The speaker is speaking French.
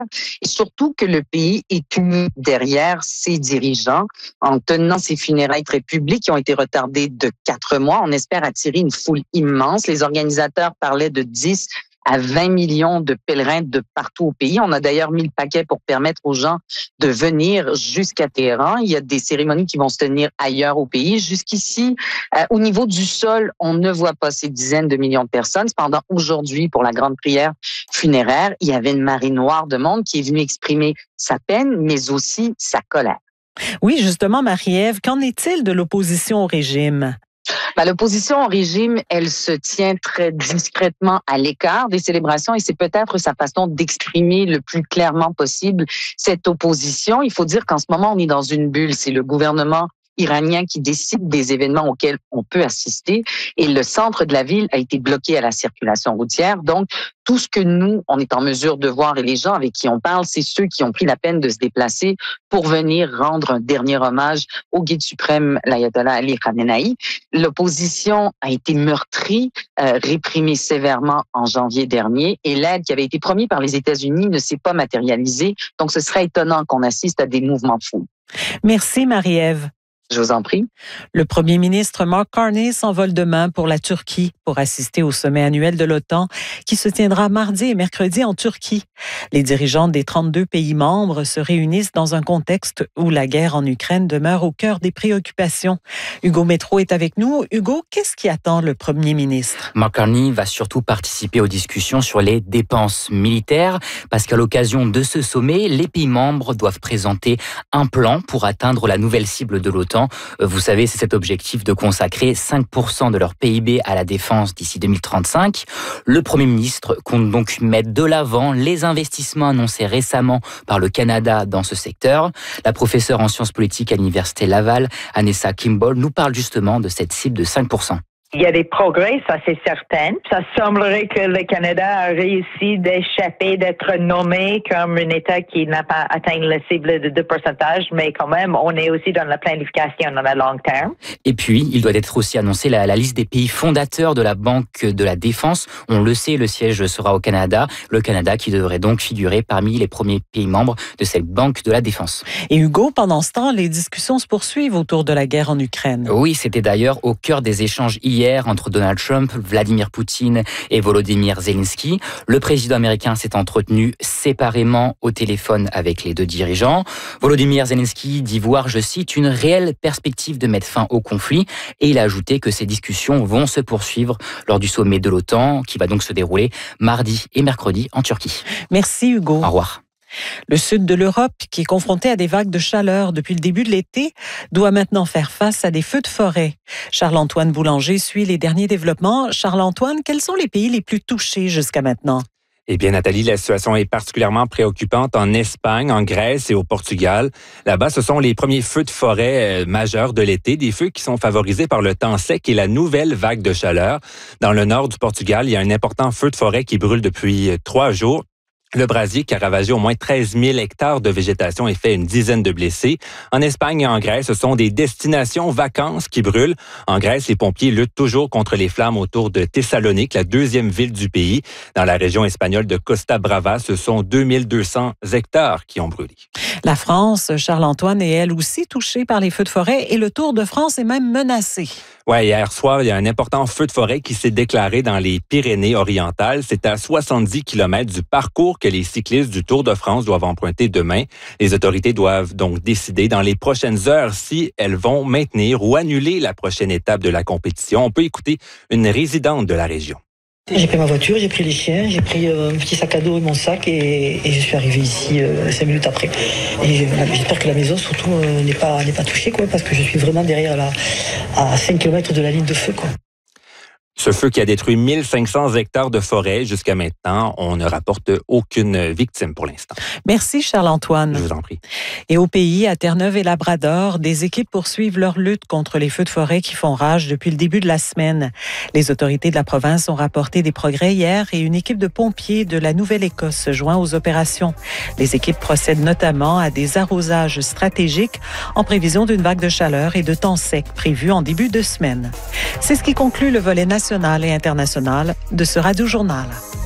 et surtout que le pays est uni derrière ses dirigeants en tenant ses funérailles très publiques qui ont été retardées de 4 mois. On espère attirer une foule immense. Les organisateurs parlaient de 10 à 20 millions de pèlerins de partout au pays. On a d'ailleurs mis le paquet pour permettre aux gens de venir jusqu'à Téhéran. Il y a des cérémonies qui vont se tenir ailleurs au pays. Jusqu'ici, au niveau du sol, on ne voit pas ces dizaines de millions de personnes. Cependant, aujourd'hui, pour la grande prière funéraire, il y avait une marée noire de monde qui est venue exprimer sa peine, mais aussi sa colère. Oui, justement, Marie-Ève, qu'en est-il de l'opposition au régime? L'opposition au régime, elle se tient très discrètement à l'écart des célébrations et c'est peut-être sa façon d'exprimer le plus clairement possible cette opposition. Il faut dire qu'en ce moment, on est dans une bulle. C'est le gouvernement iranien qui décide des événements auxquels on peut assister et le centre de la ville a été bloqué à la circulation routière. Donc, tout ce que nous, on est en mesure de voir et les gens avec qui on parle, c'est ceux qui ont pris la peine de se déplacer pour venir rendre un dernier hommage au guide suprême, l'ayatollah Ali Khamenei. L'opposition a été meurtrie, réprimée sévèrement en janvier dernier et l'aide qui avait été promise par les États-Unis ne s'est pas matérialisée. Donc, ce serait étonnant qu'on assiste à des mouvements de foule. Merci, Marie-Ève. Je vous en prie. Le premier ministre Mark Carney s'envole demain pour la Turquie pour assister au sommet annuel de l'OTAN qui se tiendra mardi et mercredi en Turquie. Les dirigeants des 32 pays membres se réunissent dans un contexte où la guerre en Ukraine demeure au cœur des préoccupations. Hugo Métro est avec nous. Hugo, qu'est-ce qui attend le premier ministre? Mark Carney va surtout participer aux discussions sur les dépenses militaires parce qu'à l'occasion de ce sommet, les pays membres doivent présenter un plan pour atteindre la nouvelle cible de l'OTAN. Vous savez, c'est cet objectif de consacrer 5% de leur PIB à la défense d'ici 2035. Le Premier ministre compte donc mettre de l'avant les investissements annoncés récemment par le Canada dans ce secteur. La professeure en sciences politiques à l'Université Laval, Anessa Kimball, nous parle justement de cette cible de 5%. Il y a des progrès, ça c'est certain. Ça semblerait que le Canada a réussi d'échapper, d'être nommé comme un État qui n'a pas atteint la cible de 2%, mais quand même, on est aussi dans la planification dans le long terme. Et puis, il doit être aussi annoncé la liste des pays fondateurs de la Banque de la Défense. On le sait, le siège sera au Canada. Le Canada qui devrait donc figurer parmi les premiers pays membres de cette Banque de la Défense. Et Hugo, pendant ce temps, les discussions se poursuivent autour de la guerre en Ukraine. Oui, c'était d'ailleurs au cœur des échanges hier entre Donald Trump, Vladimir Poutine et Volodymyr Zelensky. Le président américain s'est entretenu séparément au téléphone avec les deux dirigeants. Volodymyr Zelensky dit voir, je cite, une réelle perspective de mettre fin au conflit et il a ajouté que ces discussions vont se poursuivre lors du sommet de l'OTAN qui va donc se dérouler mardi et mercredi en Turquie. Merci Hugo. Au revoir. Le sud de l'Europe, qui est confronté à des vagues de chaleur depuis le début de l'été, doit maintenant faire face à des feux de forêt. Charles-Antoine Boulanger suit les derniers développements. Charles-Antoine, quels sont les pays les plus touchés jusqu'à maintenant? Eh bien, Nathalie, la situation est particulièrement préoccupante en Espagne, en Grèce et au Portugal. Là-bas, ce sont les premiers feux de forêt majeurs de l'été, des feux qui sont favorisés par le temps sec et la nouvelle vague de chaleur. Dans le nord du Portugal, il y a un important feu de forêt qui brûle depuis 3 jours. Le brasier qui a ravagé au moins 13 000 hectares de végétation et fait une dizaine de blessés. En Espagne et en Grèce, ce sont des destinations vacances qui brûlent. En Grèce, les pompiers luttent toujours contre les flammes autour de Thessalonique, la deuxième ville du pays. Dans la région espagnole de Costa Brava, ce sont 2200 hectares qui ont brûlé. La France, Charles-Antoine, est elle aussi touchée par les feux de forêt et le Tour de France est même menacé. Oui, hier soir, il y a un important feu de forêt qui s'est déclaré dans les Pyrénées-Orientales. C'est à 70 km du parcours que les cyclistes du Tour de France doivent emprunter demain. Les autorités doivent donc décider dans les prochaines heures si elles vont maintenir ou annuler la prochaine étape de la compétition. On peut écouter une résidente de la région. J'ai pris ma voiture, j'ai pris les chiens, j'ai pris un petit sac à dos et mon sac et je suis arrivé ici 5 minutes après. Et j'espère que la maison surtout n'est pas touchée parce que je suis vraiment derrière à 5 km de la ligne de feu Ce feu qui a détruit 1500 hectares de forêt jusqu'à maintenant, on ne rapporte aucune victime pour l'instant. Merci Charles-Antoine. Je vous en prie. Et au pays, à Terre-Neuve et Labrador, des équipes poursuivent leur lutte contre les feux de forêt qui font rage depuis le début de la semaine. Les autorités de la province ont rapporté des progrès hier et une équipe de pompiers de la Nouvelle-Écosse se joint aux opérations. Les équipes procèdent notamment à des arrosages stratégiques en prévision d'une vague de chaleur et de temps sec prévue en début de semaine. C'est ce qui conclut le volet national et international de ce Radio-Journal.